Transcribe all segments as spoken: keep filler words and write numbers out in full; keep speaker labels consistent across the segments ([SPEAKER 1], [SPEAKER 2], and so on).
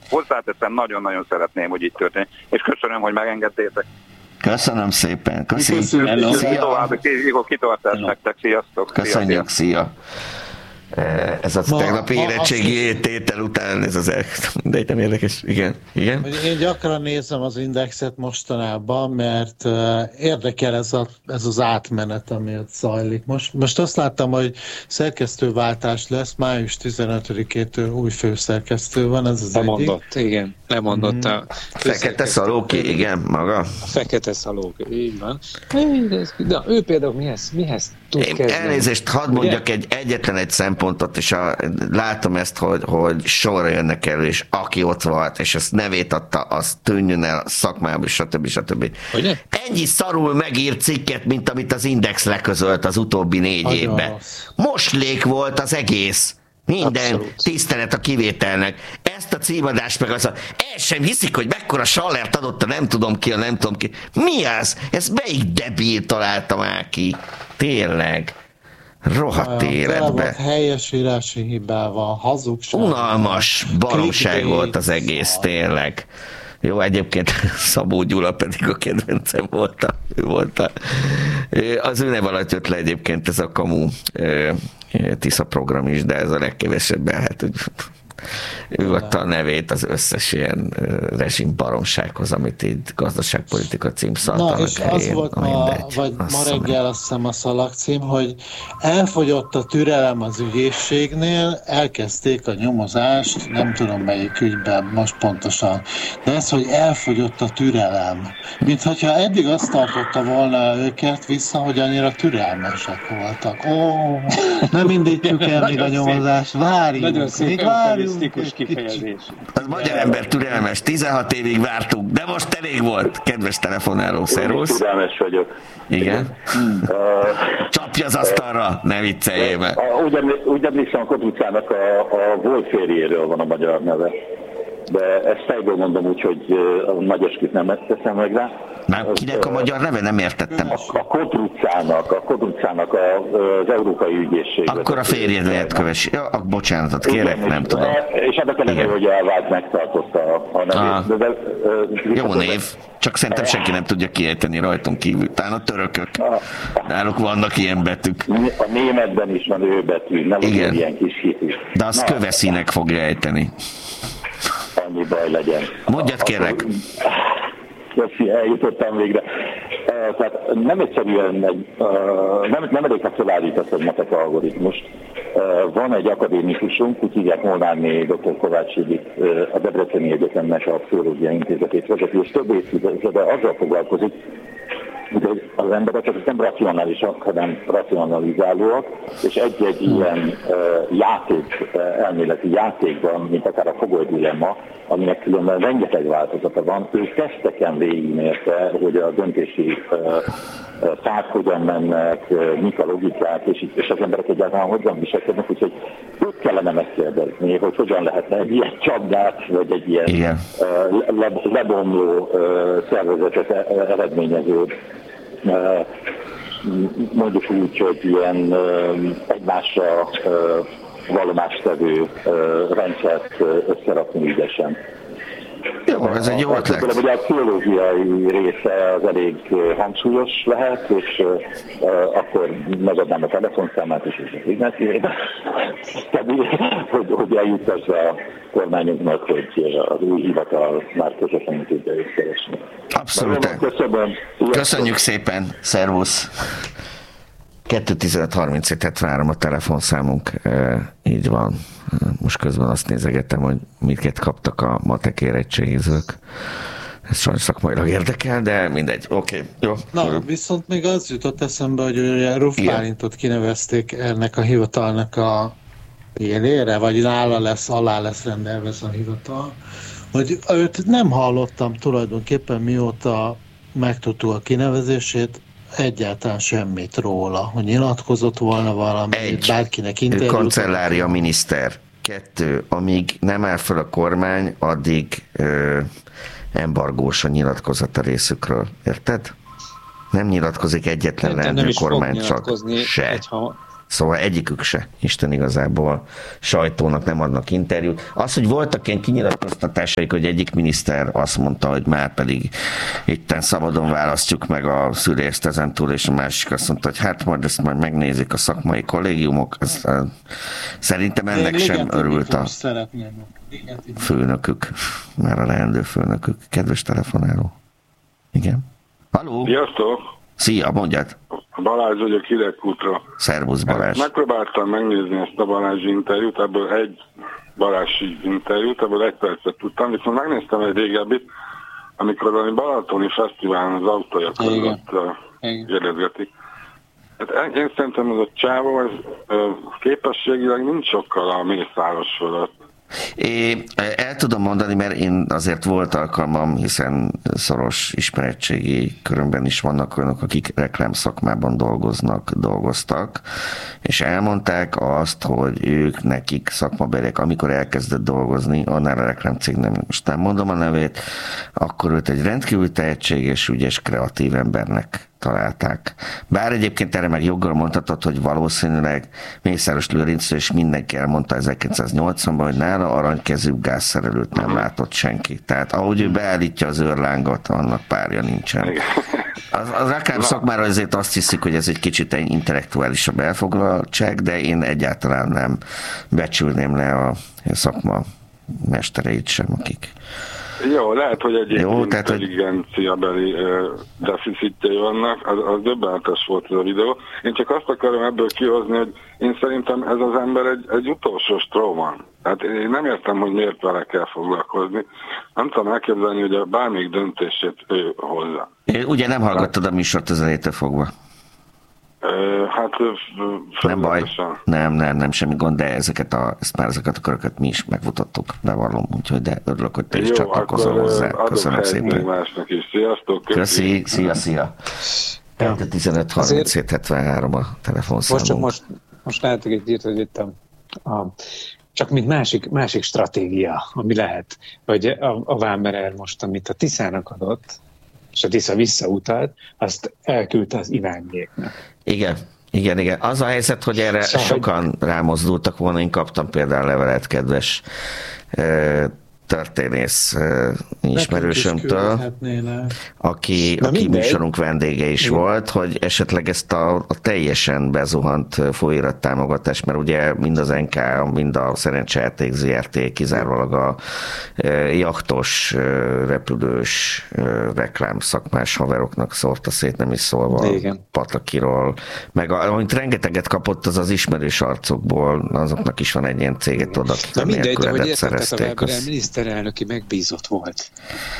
[SPEAKER 1] hozzáteszem, nagyon-nagyon szeretném, hogy így történik. És köszönöm, hogy megengedtétek.
[SPEAKER 2] Köszönöm szépen. Köszönjük.
[SPEAKER 1] Szia. Jó kitartást nektek. Sziasztok.
[SPEAKER 2] Köszönjük. Szia. Ez a tegnapi érettségi tétel után, ez az el... de nem érdekes. Igen. Igen.
[SPEAKER 3] Én gyakran nézem az Indexet mostanában, mert érdekel ez, a, ez az átmenet, ami ott zajlik. Most, most azt láttam, hogy szerkesztőváltás lesz, május tizenötödikétől új főszerkesztő van, ez az
[SPEAKER 4] Lemondott,
[SPEAKER 3] egyik.
[SPEAKER 4] igen. Lemondott a...
[SPEAKER 2] Fekete Szalóki, igen, maga.
[SPEAKER 4] A Fekete Szalóki, így van. De ő például mihez, mihez tud kezdeni?
[SPEAKER 2] Elnézést, hadd mondjak egy, egyetlen egy szempontot, és a, látom ezt, hogy, hogy sorra jönnek elő, és aki ott volt, és ezt nevét adta, az tűnjön el szakmába, stb. stb.
[SPEAKER 4] Ugye?
[SPEAKER 2] Ennyi szarul megírt cikket, mint amit az Index leközölt az utóbbi négy Nagyon évben. Rossz. Moslék volt az egész. Minden Abszolút. Tisztelet a kivételnek. Ezt a címadást meg az a... El sem hiszik, hogy mekkora sallert adott a nem tudom ki, a nem tudom ki. Mi az? Ez melyik debil találta már ki? Tényleg. Rohadt életbe.
[SPEAKER 3] Helyesírási hibával, hazugság.
[SPEAKER 2] Unalmas baromság volt az egész, tényleg. Jó, egyébként Szabó Gyula pedig a kedvencem volt. Ő volt a, az ő nev alatt jött le egyébként ez a Kamu Tisza program is, de ez a legkevesebben, hát úgy, ő adta a nevét az összes ilyen rezsim baromsághoz, amit így gazdaságpolitika címszaltanak.
[SPEAKER 3] Na, és helyén, az volt ma, vagy ma reggel azt hiszem a szalagcím, hogy elfogyott a türelem az ügyészségnél, elkezdték a nyomozást, nem tudom melyik ügyben most pontosan, de ez, hogy elfogyott a türelem. Mint hogyha eddig azt tartotta volna őket vissza, hogy annyira türelmesek voltak. Ó, nem indítjuk el még a nyomozást, várjunk, még várjunk.
[SPEAKER 4] Kifejezés.
[SPEAKER 2] Az magyar ember türelmes, tizenhat évig vártunk, de most elég volt, kedves telefonáló, szervusz.
[SPEAKER 5] Türelmes vagyok.
[SPEAKER 2] Igen. Csapj az asztalra, ne vicceljél meg.
[SPEAKER 5] Úgy emlékszem, a Kotrucának a, a volt férjéről van a magyar neve. De ezt fejből mondom úgy, hogy a nagy esküt nem teszem meg rá.
[SPEAKER 2] Már kinek a magyar neve? Nem értettem.
[SPEAKER 5] A, a Kotrucának, a Kotrucának az Európai Ügyészség.
[SPEAKER 2] Akkor a férjed lehet kövesi. Ja, a bocsánatot kérek, igen, nem tudom.
[SPEAKER 5] És ennek ellenére, hogy elvált, megtartotta a nevét. De, de, de,
[SPEAKER 2] jó név. Csak szerintem senki nem tudja kiejteni rajtunk kívül. Talán a törökök. Náluk vannak ilyen betűk.
[SPEAKER 5] A németben is van ő betű, nem igen. Ilyen kis hitű.
[SPEAKER 2] De azt Na, köveszinek fogja ejteni.
[SPEAKER 5] Annyi baj legyen.
[SPEAKER 2] Mondjad kérlek.
[SPEAKER 5] Köszi, eljutottam végre. Uh, tehát nem egyszerűen egy, uh, nem, nem elég, ha felállítasz egy matek algoritmust. Uh, van egy akadémikusunk, úgy hívják Molnárné doktor Kovács Judit, uh, a Debreceni Egyetemnek a Pszichológiai Intézetét vezeti, és több évtizede azzal foglalkozik, hogy az emberek azok nem racionálisak, hanem racionalizálóak, és egy-egy ilyen uh, játék, uh, elméleti játékban, mint akár a fogoly dilemma, aminek különben rengeteg változata van, ő teszteken végigmérte, hogy a döntési uh, uh, fák hogyan mennek, uh, mik a logikák, és, és az emberek egyáltalán hogyan viselkednek, úgyhogy őt kellene megkérdezni, hogy hogyan lehetne egy ilyen csapdát, vagy egy ilyen uh, le, lebomló uh, szervezetet eredményező, uh, mondjuk úgy, hogy ilyen uh, egymásra uh, vallomástevő uh, rendszert uh, összerakni ügyesen.
[SPEAKER 2] Jó, ez egy jó ötlet.
[SPEAKER 5] Ugye a pszichológiai része az elég hangsúlyos lehet, és uh, akkor megadnám a telefonszámát is, és az Ignáciébe. hogy, hogy eljutassa a kormányunknak, hogy az új hivatal már közvetlenül tudja őt keresni.
[SPEAKER 2] Abszolút.
[SPEAKER 5] Köszönöm.
[SPEAKER 2] Köszönjük szépen. Szervusz. kettő tizenöt harmincöt várom a telefonszámunk. E, így van. Most közben azt nézegettem, hogy miket kaptak a matek érettségizők. Ez sajnos szakmailag érdekel, de mindegy. Oké, okay, jó.
[SPEAKER 3] Na, viszont még az jutott eszembe, hogy ugye Ruf Bálintot kinevezték ennek a hivatalnak a élére, vagy nála lesz, alá lesz rendelve ez a hivatal. Hogy őt nem hallottam tulajdonképpen, mióta megtudtuk a kinevezését, egyáltalán semmit róla, hogy nyilatkozott volna valami, egy, bárkinek interjút.
[SPEAKER 2] Kancellária miniszter. Kettő, amíg nem áll fel a kormány, addig ö, embargós a nyilatkozat a részükről. Érted? Nem nyilatkozik egyetlen leendő kormány, csak se.
[SPEAKER 4] Egyha,
[SPEAKER 2] Szóval egyikük se, Isten igazából sajtónak nem adnak interjút. Az, hogy voltak ilyen kinyilatkoztatásaik, hogy egyik miniszter azt mondta, hogy már pedig itten szabadon választjuk meg a szülést ezentúl, és a másik azt mondta, hogy hát majd ezt majd megnézik a szakmai kollégiumok. Ez, a, szerintem ennek
[SPEAKER 3] Én
[SPEAKER 2] sem örült a főnökük, már a leendő főnökük. Kedves telefonáló. Igen. Halló?
[SPEAKER 6] Sziasztok!
[SPEAKER 2] Szia, mondjad!
[SPEAKER 6] Balázs vagyok Hidegkútra.
[SPEAKER 2] Szervusz, Balázs!
[SPEAKER 6] Megpróbáltam megnézni ezt a Balázsi interjút, ebből egy Balázsi interjút, ebből egy percet tudtam, viszont megnéztem egy régebbit, amikor a Balatoni Fesztiválon az autója között kérdezgetik. Hát én szerintem ez a csávó, ez képességileg nincs sokkal a Mészáros fölött.
[SPEAKER 2] É, el tudom mondani, mert én azért volt alkalmam, hiszen szoros ismeretségi körömben is vannak olyanok, akik reklámszakmában dolgoznak, dolgoztak, és elmondták azt, hogy ők nekik szakmabeliek, amikor elkezdett dolgozni, annál a reklámcégnek, most nem mondom a nevét, akkor őt egy rendkívül tehetséges, ügyes, kreatív embernek találták. Bár egyébként erre meg joggal mondhatod, hogy valószínűleg Mészáros Lőrinc és mindenki elmondta ezerkilencszáznyolcvanban, hogy nála aranykezű gázszerelőt nem látott senki. Tehát ahogy ő beállítja az őrlángot, annak párja nincsen. Az, az reklám szakmára azért azt hiszik, hogy ez egy kicsit egy intellektuálisabb elfoglaltság, de én egyáltalán nem becsülném le a szakma mestereit sem, akik
[SPEAKER 6] Jó, lehet, hogy egy
[SPEAKER 2] Jó,
[SPEAKER 6] intelligenciabeli hogy... deficitjei vannak, az, az döbbenetes volt ez a videó. Én csak azt akarom ebből kihozni, hogy én szerintem ez az ember egy, egy utolsó stróman. Hát én nem értem, hogy miért vele kell foglalkozni. Nem tudom elképzelni, hogy a bármelyik döntését ő hozza.
[SPEAKER 2] Én ugye nem hallgattad a műsort az elejétől fogva?
[SPEAKER 6] Hát
[SPEAKER 2] nem baj, nem, nem, nem semmi gond, de ezeket a, ezt már ezeket a köröket mi is megmutattuk, bevallom, úgyhogy de örülök, hogy te is csatlakozol hozzá. Köszönöm szépen.
[SPEAKER 6] Másnak is. Sziasztok!
[SPEAKER 2] Köszi, szia, szia! Ja. tizenöt harminchét hetvenhárom a telefonszámunk.
[SPEAKER 4] Most, most, most látok egy írt, hogy itt a, a, csak mint másik, másik stratégia, ami lehet, hogy a, a Vámerer most, amit a Tiszának adott, és a Tisza visszautalt, azt elküldte az Ivánjéknak.
[SPEAKER 2] Igen, igen, igen. Az a helyzet, hogy erre szóval, sokan rámozdultak volna, én kaptam például levelet kedves történész ismerősömtől, aki, aki műsorunk vendége is igen. volt, hogy esetleg ezt a, a teljesen bezuhant folyóirat támogatást, mert ugye mind az en ká, mind a Szerencsejáték zé er té kizárólag a jachtos, repülős, reklámszakmás haveroknak szórta szét, nem is szólva igen. Patakiról, meg a, amit rengeteget kapott, az az ismerős arcokból, azoknak is van egy ilyen céget oda, akik a nélküledet szerezték.
[SPEAKER 4] Miniszterelnöki megbízott volt.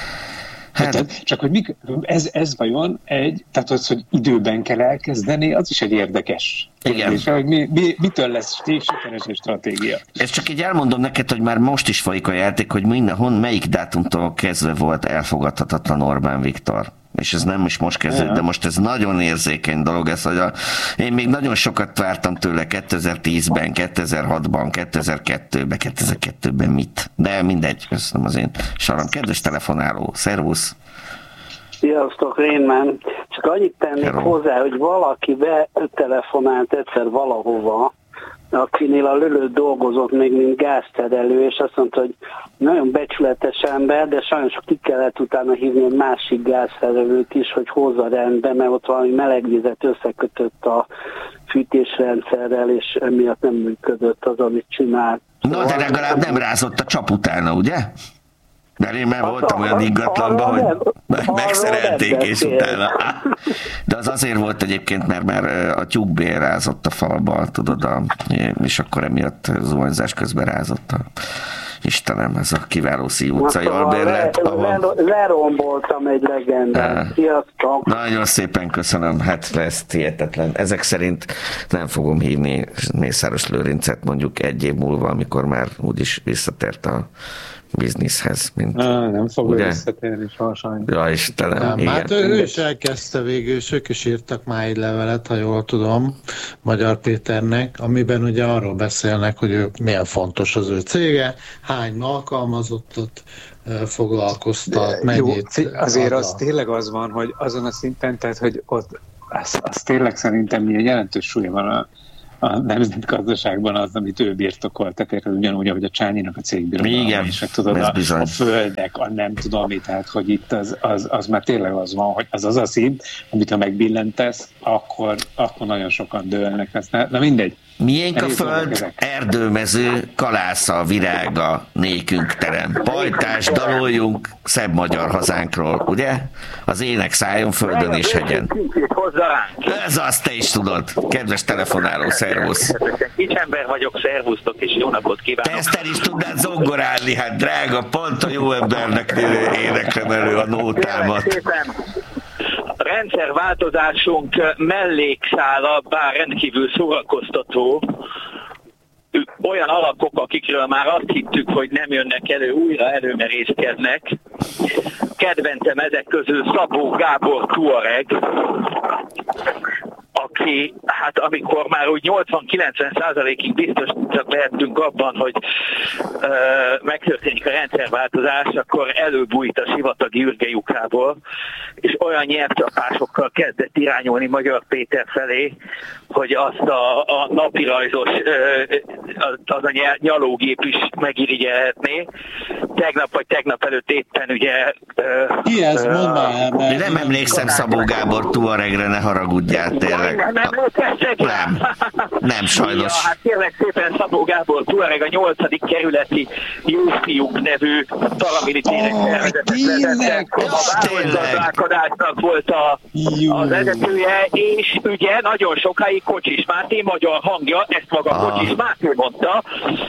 [SPEAKER 4] Hát, hát, csak hogy mik, ez, ez vajon egy, tehát az, hogy időben kell elkezdeni, az is egy érdekes.
[SPEAKER 2] Igen.
[SPEAKER 4] És, hogy mi, mi, mitől lesz sikeres egy stratégia?
[SPEAKER 2] Ezt csak így elmondom neked, hogy már most is folyik a játék, hogy minden, hon, melyik dátumtól kezdve volt elfogadhatatlan Orbán Viktor. És ez nem is most kezdődött, de most ez nagyon érzékeny dolog, ez, hogy a, én még nagyon sokat vártam tőle kétezer-tízben, kétezer-hatban, kétezer-kettőben, kétezer-kettőben mit. De mindegy, köszönöm az én saram. Kedves telefonáló, szervusz!
[SPEAKER 7] Sziasztok, Rénmen. Csak annyit tennék Hello. hozzá, hogy valaki betelefonált egyszer valahova, akinél a Lölő dolgozott még, mint gázterelő, és azt mondta, hogy nagyon becsületes ember, de sajnos ki kellett utána hívni egy másik gázterelőt is, hogy hozza rendbe, mert ott valami melegvizet összekötött a fűtésrendszerrel, és emiatt nem működött az, amit csinált.
[SPEAKER 2] No, de legalább nem rázott a csap utána, ugye? Mert én már voltam olyan ingatlanban, hogy megszerelték, és utána. De az azért volt egyébként, mert már a tyúkbé rázott a falba, tudod, a, és akkor emiatt zuhanyzás közben rázott a Istenem, ez a kiváló Szíj utcai albérlet.
[SPEAKER 7] Le, ahol... Leromboltam egy legendát. Sziasztok!
[SPEAKER 2] Nagyon szépen köszönöm, hát lesz hihetetlen. Ezek szerint nem fogom hívni Mészáros Lőrincet mondjuk egy év múlva, amikor már úgyis visszatért a bizniszhez, mint...
[SPEAKER 4] Na, nem fog visszatérni soha.
[SPEAKER 2] Ja, Istenem, nem, igen.
[SPEAKER 3] Hát ő is elkezdte végül, és ők is írtak már egy levelet, ha jól tudom, Magyar Péternek, amiben ugye arról beszélnek, hogy ő milyen fontos az ő cége, hány alkalmazottat foglalkoztat, mennyit...
[SPEAKER 4] Jó, azért az tényleg az van, hogy azon a szinten, tehát, hogy ott az, az tényleg szerintem milyen jelentős súlya van a a nemzetgazdaságban az, amit ő birtokolt, tehát ugyanúgy, ahogy a Csányinak a cégbirodalma, és tudod, a, a földek, a nem tudom mit, tehát hogy itt az, az, az már tényleg az van, hogy az az a szint, amit ha megbillentesz, akkor, akkor nagyon sokan dőlnek. Na mindegy.
[SPEAKER 2] Miénk a föld, erdőmező, kalásza, virága, nékünk terem. Pajtás, daloljunk, szebb magyar hazánkról, ugye? Az ének szálljon földön és hegyen. Ez azt te is tudod, kedves telefonáló, szervusz.
[SPEAKER 8] Kis ember vagyok, szervusztok, és jó napot kívánok.
[SPEAKER 2] Te ezt el is tudnád zongorálni, hát drága, pont a jó embernek éneklem elő a nótámat.
[SPEAKER 8] A rendszerváltozásunk mellékszála, bár rendkívül szórakoztató, olyan alakok, akikről már azt hittük, hogy nem jönnek elő, újra előmerészkednek. Kedvencem ezek közül Szabó Gábor Tuareg, aki, hát amikor már úgy nyolcvan-kilencven százalékig biztosak lehetünk abban, hogy ö, megtörténik a rendszerváltozás, akkor előbújt a sivatagi ürgejukából, és olyan nyelvcsapásokkal kezdett irányulni Magyar Péter felé, hogy azt a, a napirajzos, ö, az a nyalógép is megirigyelhetné. Tegnap vagy tegnap előtt éppen ugye... Ö,
[SPEAKER 3] Ki ez?
[SPEAKER 8] ö,
[SPEAKER 3] Mondd már, mert...
[SPEAKER 2] Nem emlékszem Szabó Gábor Tuaregre, ne haragudjál, tényleg.
[SPEAKER 8] Nem, nem,
[SPEAKER 2] nem, nem, sajnos.
[SPEAKER 8] Ja, hát kérlek szépen Szabó Gábor Tuareg a nyolcadik kerületi Jófiúk nevű paramilitéres szervezetet vezette. A városgazdálkodásnak volt a, az vezetője, és ugye nagyon sokáig Kocsis Máté magyar hangja, ezt maga ah. Kocsis Máté mondta,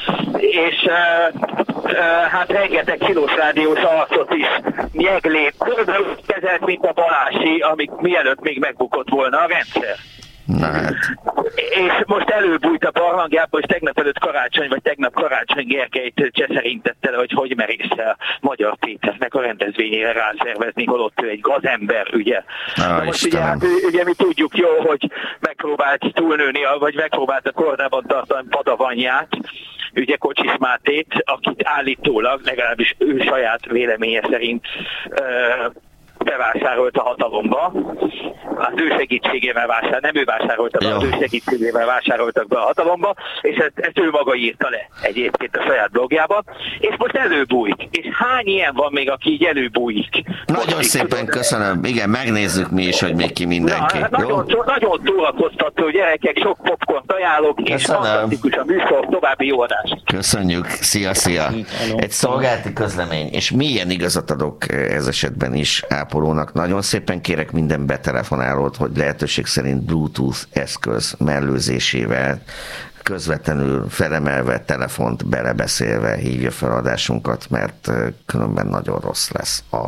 [SPEAKER 8] és uh, uh, hát rengeteg kilós rádiós arcot is nyeglét, körülbelül kezelt, mint a Balási, amik mielőtt még megbukott volna a rendszer.
[SPEAKER 2] Na hát.
[SPEAKER 8] És most előbújt a barlangjába, és tegnap előtt Karácsony, vagy tegnap Karácsony Gergelyt cseszerintette le, hogy hogy merészsel Magyar Péternek a rendezvényére rászervezni, holott ő egy gazember, ugye.
[SPEAKER 2] Na,
[SPEAKER 8] most ugye, hát, ugye mi tudjuk jó, hogy megpróbált túlnőni, vagy megpróbált a kordában tartani Padavanyját, ugye Kocsis Mátét, akit állítólag, legalábbis ő saját véleménye szerint uh, bevásárolt a hatalomba, az ő segítségével vásárolt, nem ő vásárolta be, az ő segítségével vásároltak be a hatalomba, és ezt, ezt ő maga írta le egyébként a saját blogjába, és most előbújik. És hány ilyen van még, aki így előbújik?
[SPEAKER 2] Nagyon most szépen köszönöm. Igen, megnézzük mi is, hogy még ki mindenki. Na,
[SPEAKER 8] nagyon, nagyon szórakoztató gyerekek, sok popcornt ajánlok, és fantasztikus a műsor, további jó adást.
[SPEAKER 2] Köszönjük, szia, szia. Egy szolgálati közlemény, és milyen igazat adok ez esetben is ápolónak. Nagyon szépen kérek minden betelefonálót, hogy lehetőség szerint Bluetooth eszköz mellőzésével közvetlenül felemelve, telefont belebeszélve hívja fel adásunkat, mert különben nagyon rossz lesz a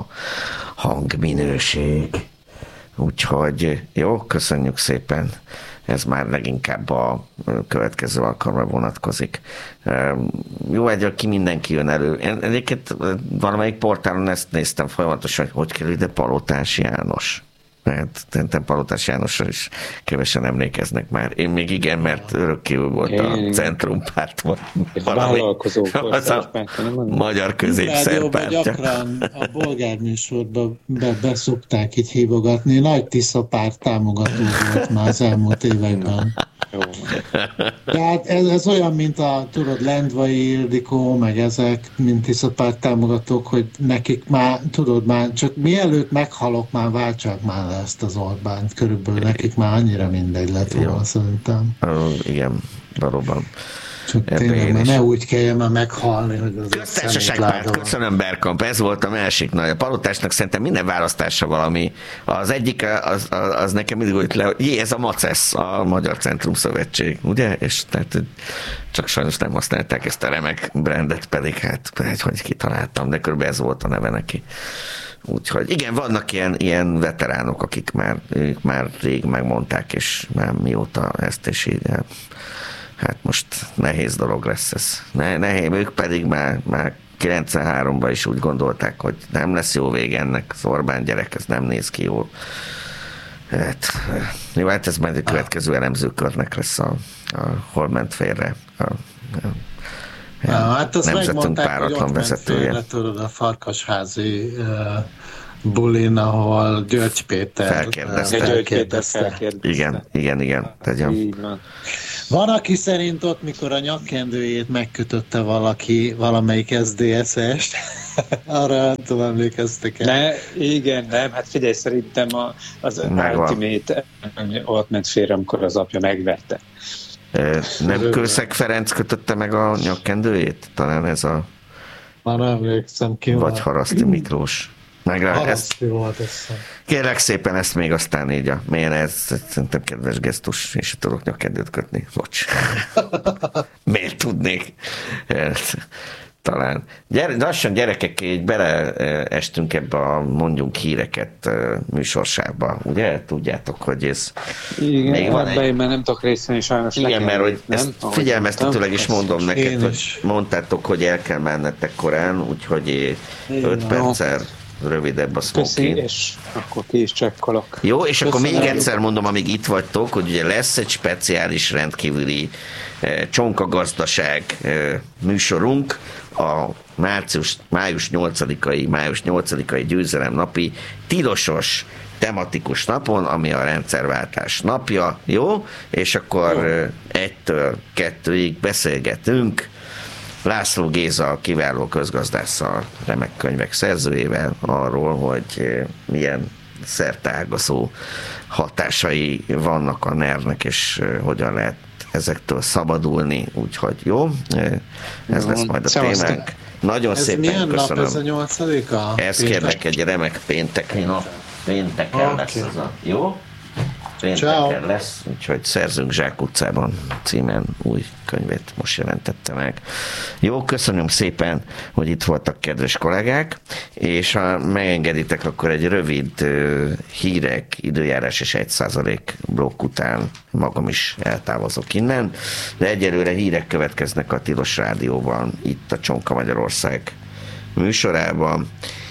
[SPEAKER 2] hangminőség. Úgyhogy jó, köszönjük szépen. Ez már leginkább a következő alkalomra vonatkozik. Jó, egyre ki mindenki jön elő. Én egyébként valamelyik portálon ezt néztem folyamatosan, hogy hogy kerül ide Palotás János. Mert szerintem Palotás Jánosra is kevesen emlékeznek már. Én még igen, mert örökké volt a Centrumpárt.
[SPEAKER 4] Vállalkozó
[SPEAKER 2] az a magyar középszerpártja.
[SPEAKER 3] Gyakran a bolgárműsorban be, beszokták így hívogatni. Nagy Tisza párt támogató volt már az elmúlt években. Tehát ez, ez olyan, mint a tudod, Lendvai Ildikó, meg ezek, mint Tisza párt támogatók, hogy nekik már, tudod már, csak mielőtt meghalok, már váltsák már le ezt az Orbánt. Körülbelül nekik már annyira mindegy lett volna, szerintem.
[SPEAKER 2] Igen, valóban.
[SPEAKER 3] Csak tényleg, mert ne úgy kelljen már meghalni, hogy az
[SPEAKER 2] Köztársaságpárt, köszönöm Berkamp, ez volt a másik nagy. A Palotásnak szerintem minden választása valami. Az egyik, az, az, az nekem mindig úgy le, hogy jé, ez a MACESZ, a Magyar Centrum Szövetség, ugye? És tehát csak sajnos nem használták ezt a remek brandet, pedig hát, hogy kitaláltam, de körülbelül ez volt a neve neki. Úgyhogy igen, vannak ilyen, ilyen veteránok, akik már, ők már rég megmondták, és már mióta ezt és így. Hát most nehéz dolog lesz ez. Ne, nehéz, ők pedig már, már kilencvenháromban is úgy gondolták, hogy nem lesz jó vége ennek, az Orbán gyerek, ez nem néz ki jól. Hát, jó, hát ez majd a következő elemzőkörnek lesz, a, a hol ment félre a, a,
[SPEAKER 3] a hát
[SPEAKER 2] nemzetünk páratlan vezetője.
[SPEAKER 3] Félre, tudod, a Farkasházi uh, bulin, ahol György Péter
[SPEAKER 2] felkérdezte.
[SPEAKER 3] felkérdezte.
[SPEAKER 2] felkérdezte. Igen, igen, igen. Tegyem.
[SPEAKER 4] Így van.
[SPEAKER 3] Van, aki szerint ott, mikor a nyakkendőjét megkötötte valaki, valamelyik es dé es est, arra nem tudom, emlékeztek el.
[SPEAKER 4] Ne, igen, nem, hát figyelj, szerintem a, az Megvan. Ultimate ott ment félre, amikor az apja megvette.
[SPEAKER 2] Nem Kőszeg Ferenc kötötte meg a nyakkendőjét? Talán ez a...
[SPEAKER 3] Már nem emlékszem ki.
[SPEAKER 2] Vagy Haraszti Miklós.
[SPEAKER 3] Haraszti volt ezt.
[SPEAKER 2] Kérlek szépen ezt még aztán így a milyen ez, szerintem kedves gesztus, és tudok nyakkendőt kötni. Bocs. Miért tudnék? Talán. Gyere, lassan gyerekek, így beleestünk ebbe a mondjunk híreket műsorsába, ugye? Tudjátok, hogy ez...
[SPEAKER 4] Igen, még van egy... én már nem tudok részt venni, sajnos.
[SPEAKER 2] Igen, mert hogy ezt figyelmeztetőleg is mondom neked, hogy mondtátok, hogy el kell mennetek korán, úgyhogy öt perccel rövidebb a smoking.
[SPEAKER 4] És akkor ki is csekkolok.
[SPEAKER 2] Jó, és Köszönöm. Akkor még egyszer mondom, amíg itt vagytok, hogy ugye lesz egy speciális rendkívüli eh, csonkagazdaság eh, műsorunk a március, május nyolcadikai, május nyolcadikai győzelem napi tilosos tematikus napon, ami a rendszerváltás napja, jó? És akkor eh, egytől kettőig beszélgetünk László Géza, kiváló közgazdásszal, remek könyvek szerzőjével arról, hogy milyen szerteágazó hatásai vannak a nervnek, és hogyan lehet ezektől szabadulni, úgyhogy jó, ez lesz majd a témánk. Nagyon
[SPEAKER 3] ez
[SPEAKER 2] szépen
[SPEAKER 3] milyen
[SPEAKER 2] köszönöm.
[SPEAKER 3] Nap ez a nyolcadika?
[SPEAKER 2] Ez kérlek egy remek pénteki nap. Pénteken okay. lesz ez a... Jó? Pénteken lesz, úgyhogy Szerzünk Zsák utcában címen új könyvét most jelentette meg. Jó, köszönöm szépen, hogy itt voltak, kedves kollégák, és ha megengeditek, akkor egy rövid uh, hírek, időjárás és egy százalék blokk után magam is eltávozok innen, de egyelőre hírek következnek a Tilos Rádióban, itt a Csonka Magyarország műsorában.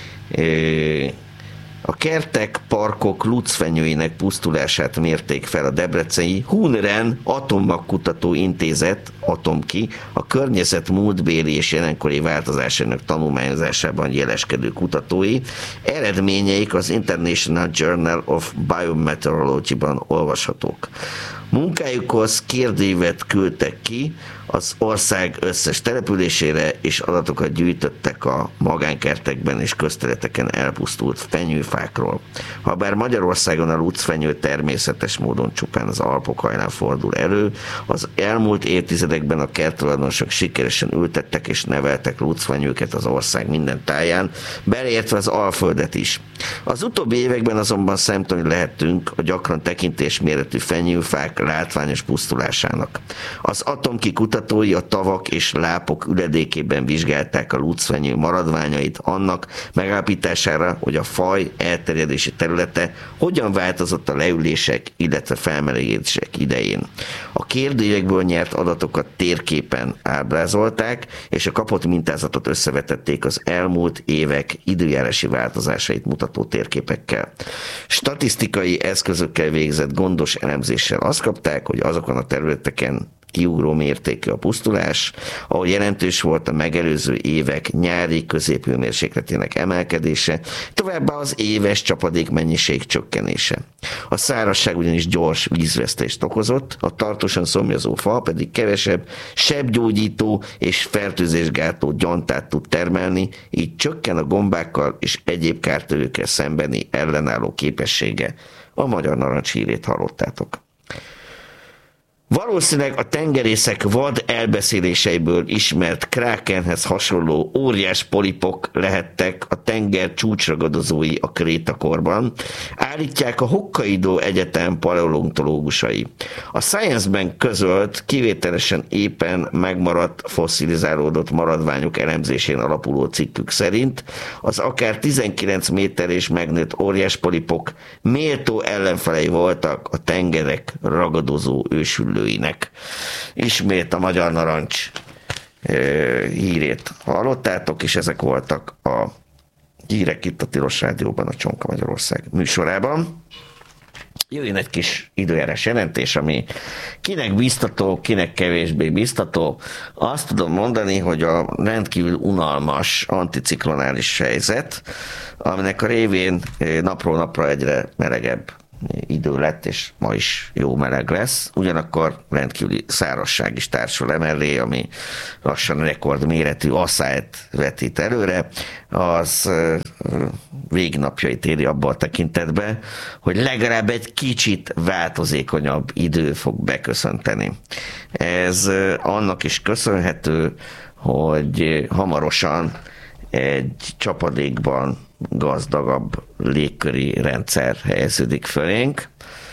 [SPEAKER 2] Uh, A kertek, parkok lucfenyőinek pusztulását mérték fel a debreceni Hunren Atommagkutató Intézet, Atomki, a környezet múltbéli és jelenkori változásának tanulmányozásában jeleskedő kutatói. Eredményeik az International Journal of Biometeorology-ban olvashatók. Munkájukhoz kérdőívet küldtek ki az ország összes településére, és adatokat gyűjtöttek a magánkertekben és közterületeken elpusztult fenyőfákról. Habár Magyarországon a lucfenyő természetes módon csupán az Alpok hajnán fordul elő, az elmúlt évtizedekben a kerttulajdonosok sikeresen ültettek és neveltek lucfenyőket az ország minden táján, beleértve az Alföldet is. Az utóbbi években azonban szemtanúi lehetünk a gyakran tekintésméretű fenyőfák látványos pusztulásának. Az Atomki kutatói a tavak és lápok üledékében vizsgálták a lucfenyő maradványait annak megállapítására, hogy a faj elterjedési területe hogyan változott a leülések, illetve felmelegedések idején. A kérdőívekből nyert adatokat térképen ábrázolták, és a kapott mintázatot összevetették az elmúlt évek időjárási változásait mutató térképekkel. Statisztikai eszközökkel végzett gondos elemzéssel azt kapták, hogy azokon a területeken kiugró mértékű a pusztulás, ahol jelentős volt a megelőző évek nyári középhőmérsékletének emelkedése, továbbá az éves csapadék mennyiség csökkenése. A szárazság ugyanis gyors vízvesztést okozott, a tartósan szomjazó fa pedig kevesebb sebgyógyító és fertőzésgátló gyantát tud termelni, így csökken a gombákkal és egyéb kártevőkkel szembeni ellenálló képessége. A Magyar Narancs hírét hallottátok. Valószínűleg a tengerészek vad elbeszéléseiből ismert krákenhez hasonló óriás polipok lehettek a tenger csúcsragadozói a krétakorban, állítják a Hokkaido Egyetem paleontológusai. A Science-ben közölt, kivételesen éppen megmaradt fosszilizálódott maradványok elemzésén alapuló cikkük szerint az akár tizenkilenc méter és megnőtt óriás polipok méltó ellenfelei voltak a tengerek ragadozó ősülő. Ismét a Magyar Narancs e, hírét hallottátok, és ezek voltak a hírek itt a Tilos Rádióban, a Csonka Magyarország műsorában. Jöjjön egy kis időjárás jelentés, ami kinek biztató, kinek kevésbé biztató. Azt tudom mondani, hogy a rendkívül unalmas anticiklonális helyzet, aminek a révén napról napra egyre melegebb idő lett, és ma is jó meleg lesz. Ugyanakkor rendkívüli szárazság is társul emellé, ami lassan rekordméretű asszályt vetít előre. Az végnapjait éri abban a tekintetben, hogy legalább egy kicsit változékonyabb idő fog beköszönteni. Ez annak is köszönhető, hogy hamarosan egy csapadékban gazdagabb légköri rendszer helyeződik fölénk.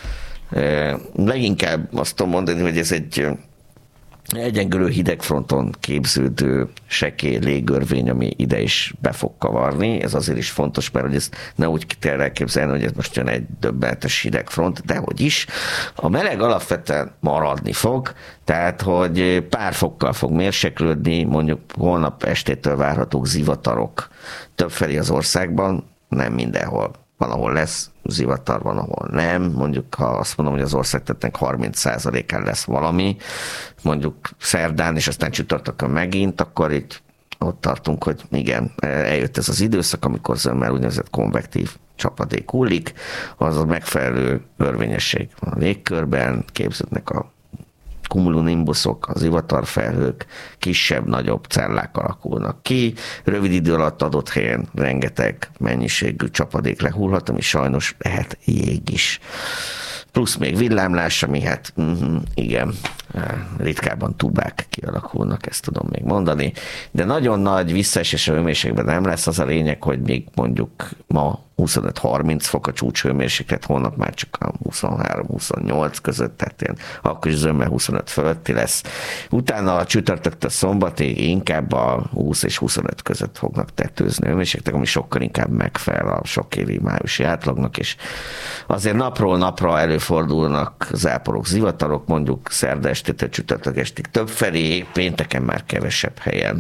[SPEAKER 2] Leginkább azt tudom mondani, hogy ez egy egyengülő hidegfronton képződő sekély légörvény, ami ide is be fog kavarni. Ez azért is fontos, mert hogy ezt ne úgy kell elképzelni, hogy ez most jön egy döbbenetes hidegfront, de hogy is. A meleg alapvetően maradni fog, tehát hogy pár fokkal fog mérséklődni, mondjuk holnap estétől várhatók zivatarok többfelé az országban, nem mindenhol. Van, ahol lesz zivatar, van, ahol nem. Mondjuk, ha azt mondom, hogy az országterületnek harminc százalékán lesz valami, mondjuk szerdán, és aztán csütörtökön megint, akkor itt ott tartunk, hogy igen, eljött ez az időszak, amikor zömmel úgynevezett konvektív csapadék hullik, az a megfelelő örvényesség van a légkörben, képződnek a cumulonimbusok, az zivatarfelhők, kisebb-nagyobb cellák alakulnak ki. Rövid idő alatt adott helyen rengeteg mennyiségű csapadék lehullhat, ami sajnos lehet jég is. Plusz még villámlás, ami hát uh-huh, igen, ritkábban tubák kialakulnak, ezt tudom még mondani. De nagyon nagy visszaesés a hőmérsékletben nem lesz, az a lényeg, hogy még mondjuk ma huszonöt-harminc fok a csúcshőmérséklet, holnap már csak a huszonhárom-huszonnyolc között, tehát ilyen, akkor is zömmel huszonöt fölötti lesz. Utána a csütörtöktől szombatig inkább a húsz és huszonöt között fognak tetőzni hőmérsékletek, ami sokkal inkább megfelel a sokkévi májusi átlagnak, és azért napról napra előfordulnak záporok, zivatarok, mondjuk szerda estétől csütörtök estig többfelé, pénteken már kevesebb helyen.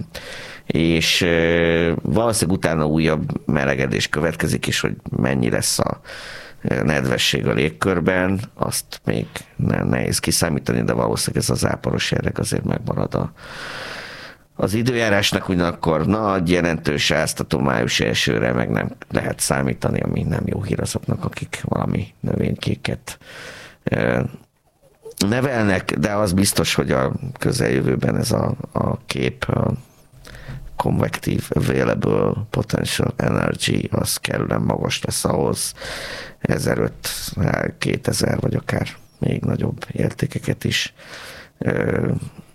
[SPEAKER 2] És valószínűleg utána újabb melegedés következik is, hogy mennyi lesz a nedvesség a légkörben, azt még nehéz kiszámítani, de valószínűleg ez a záporos jelleg azért megmarad a, az időjárásnak, ugyanakkor nagy jelentős áztató május elsőre meg nem lehet számítani, ami nem jó hír azoknak, akik valami növénykéket nevelnek, de az biztos, hogy a közeljövőben ez a, a kép, a Convective Available Potential Energy, az kellően magas lesz ahhoz, ezerötszáz, kétezer vagy akár még nagyobb értékeket is ö,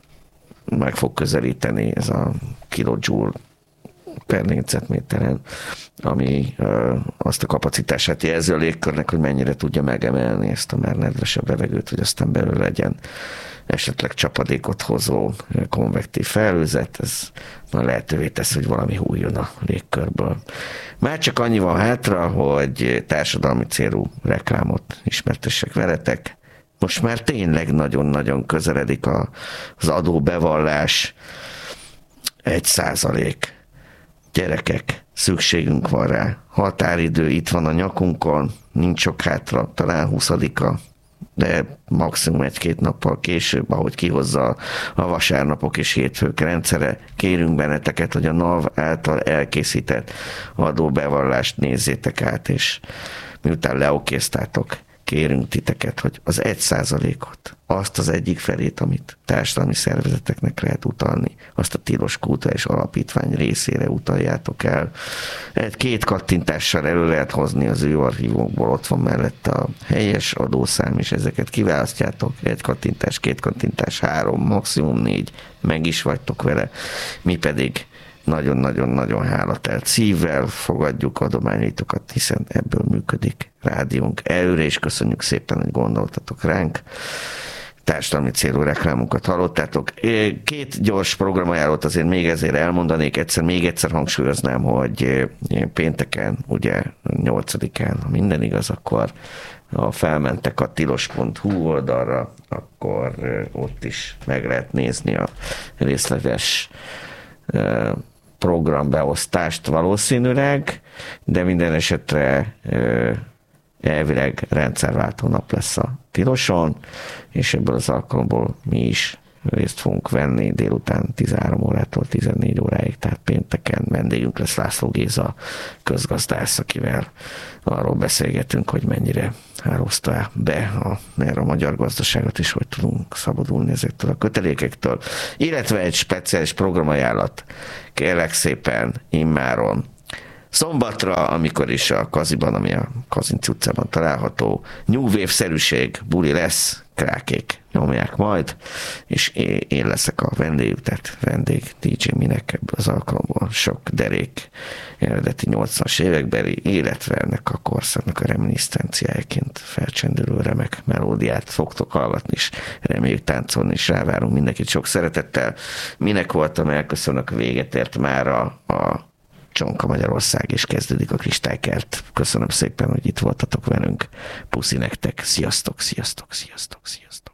[SPEAKER 2] meg fog közelíteni ez a kilojoule per négyzetméteren, ami ö, azt a kapacitását jelzi a légkörnek, hogy mennyire tudja megemelni ezt a már nedvesebb levegőt, hogy aztán belőle legyen esetleg csapadékot hozó konvektív felhőzet, ez már lehetővé tesz, hogy valami hújjon a légkörből. Már csak annyi van hátra, hogy társadalmi célú reklámot ismertessek veletek. Most már tényleg nagyon-nagyon közeledik a, az adóbevallás, egy százalék. Gyerekek, szükségünk van rá. Határidő itt van a nyakunkon, nincs sok hátra, talán huszadika, de maximum egy-két nappal később, ahogy kihozza a vasárnapok és hétfők rendszere, kérünk benneteket, hogy a NAV által elkészített adóbevallást nézzétek át, és miután leokéztátok, kérünk titeket, hogy az egy százalékot, azt az egyik felét, amit társadalmi szervezeteknek lehet utalni, azt a Tilos Kulturális Alapítvány részére utaljátok el. Egy-két kattintással elő lehet hozni az ő archívokból, ott van mellett a helyes adószám, és ezeket kiválasztjátok. Egy kattintás, két kattintás, három, maximum négy, meg is vagytok vele. Mi pedig nagyon-nagyon-nagyon hálatelt szívvel fogadjuk adományaitokat, hiszen ebből működik rádiónk előre, és köszönjük szépen, hogy gondoltatok ránk. Társadalmi célú reklámunkat hallottátok. Két gyors programajánlót azért még ezért elmondanék, egyszer, még egyszer hangsúlyoznám, hogy pénteken, ugye nyolcadikán, ha minden igaz, akkor ha felmentek a tilos pont hu oldalra, akkor ott is meg lehet nézni a részletes programbeosztást valószínűleg, de minden esetre elvileg rendszerváltó nap lesz a Tiloson, és ebből az alkalomból mi is részt fogunk venni délután tizenhárom órától tizennégy óráig, tehát pénteken vendégünk lesz László Géza közgazdász, akivel arról beszélgetünk, hogy mennyire hálózta be a, erre a magyar gazdaságot, és hogy tudunk szabadulni ezektől a kötelékektől. Illetve egy speciális programajánlat, kérlek szépen immáron szombatra, amikor is a Kaziban, ami a Kazinci utcában található, New Wave-szerűség buli lesz, krákék nyomják majd, és én leszek a vendégük, tehát vendég dé dzsé Minek ebből az alkalomból sok derék eredeti nyolcvanas évekbeli, illetve ennek a korszaknak a reminiszenciájaként felcsendülő remek melódiát fogtok hallgatni, és reméljük táncolni, és rávárunk mindenkit sok szeretettel. Minek voltam, elköszönök, véget ért már a, a Csonka Magyarország, és kezdődik a Kristálykert. Köszönöm szépen, hogy itt voltatok velünk. Puszi nektek. Sziasztok, sziasztok, sziasztok, sziasztok.